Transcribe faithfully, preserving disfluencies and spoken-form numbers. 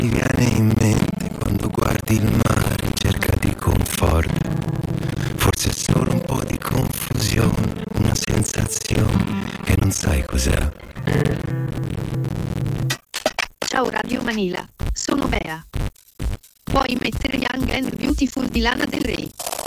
ti viene in mente quando guardi il mare in cerca di conforto? Forse è solo un po' di confusione, una sensazione che non sai cos'è. Ciao Radio Manila, sono Bea. Puoi mettere Young and Beautiful di Lana Del Rey?